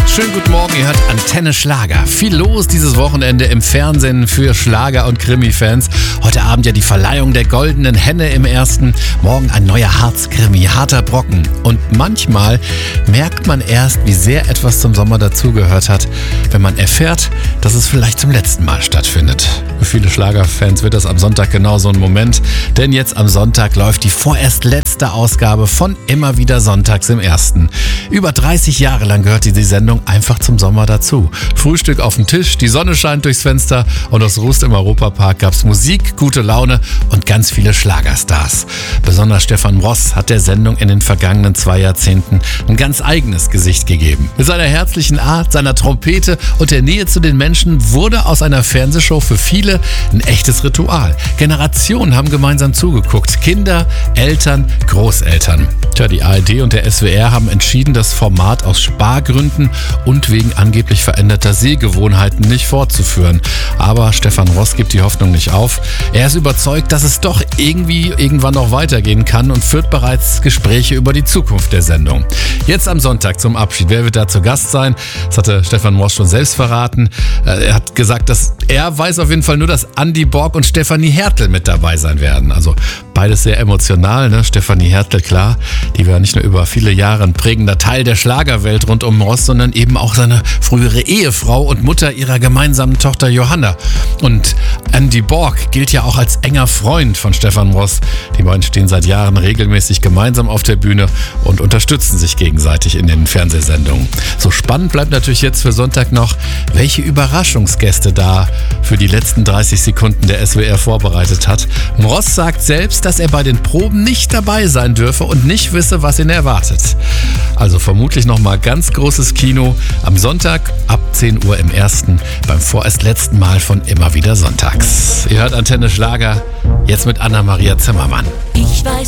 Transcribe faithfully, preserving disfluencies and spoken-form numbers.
Schönen guten Morgen, ihr hört Antenne Schlager. Viel los dieses Wochenende im Fernsehen für Schlager- und Krimi-Fans. Heute Abend ja die Verleihung der Goldenen Henne im Ersten. Morgen ein neuer Harz-Krimi, harter Brocken. Und manchmal merkt man erst, wie sehr etwas zum Sommer dazugehört hat, wenn man erfährt, dass es vielleicht zum letzten Mal stattfindet. Für viele Schlagerfans wird das am Sonntag genau so ein Moment. Denn jetzt am Sonntag läuft die vorerst letzte Ausgabe von Immer wieder Sonntags im Ersten. Über dreißig Jahre lang gehört die Sendung einfach zum Sommer dazu. Frühstück auf dem Tisch, die Sonne scheint durchs Fenster und aus Rust im Europapark gab's Musik, gute Laune und ganz viele Schlagerstars. Besonders Stefan Ross hat der Sendung in den vergangenen zwei Jahrzehnten ein ganz eigenes Gesicht gegeben. Mit seiner herzlichen Art, seiner Trompete und der Nähe zu den Menschen wurde aus einer Fernsehshow für viele ein echtes Ritual. Generationen haben gemeinsam zugeguckt. Kinder, Eltern, Großeltern. Tja, die A R D und der S W R haben entschieden, das Format aus Spargründen und wegen angeblich veränderter Sehgewohnheiten nicht fortzuführen. Aber Stefan Ross gibt die Hoffnung nicht auf. Er ist überzeugt, dass es doch irgendwie irgendwann noch weitergehen kann und führt bereits Gespräche über die Zukunft der Sendung. Jetzt am Sonntag zum Abschied. Wer wird da zu Gast sein? Das hatte Stefan Ross schon selbst verraten. Er hat gesagt, dass er weiß auf jeden Fall nur, dass Andi Borg und Stefanie Hertel mit dabei sein werden. Also beides sehr emotional, ne? Stefanie Hertel, klar, die war nicht nur über viele Jahre ein prägender Teil der Schlagerwelt rund um Ross, sondern eben auch seine frühere Ehefrau und Mutter ihrer gemeinsamen Tochter Johanna. Und Andi Borg gilt ja auch als enger Freund von Stefan Ross. Die beiden stehen seit Jahren regelmäßig gemeinsam auf der Bühne und unterstützen sich gegenseitig in den Fernsehsendungen. So spannend bleibt natürlich jetzt für Sonntag noch, welche Überraschungsgäste da für die letzten dreißig Sekunden der S W R vorbereitet hat. Ross sagt selbst, dass er bei den Proben nicht dabei sein dürfe und nicht wisse, was ihn erwartet. Also vermutlich nochmal ganz großes Kino am Sonntag ab zehn Uhr im Ersten beim vorerst letzten Mal von Immer wieder Sonntags. Ihr hört Antenne Schlager, jetzt mit Anna-Maria Zimmermann. Ich weiß